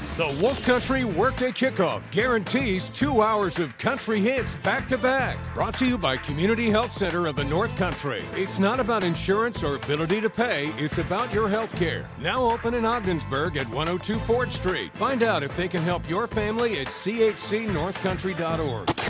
The Wolf Country Workday Kickoff guarantees 2 hours of country hits back-to-back. Brought to you by Community Health Center of the North Country. It's not about insurance or ability to pay. It's about your health care. Now open in Ogdensburg at 102 Ford Street. Find out if they can help your family at chcnorthcountry.org.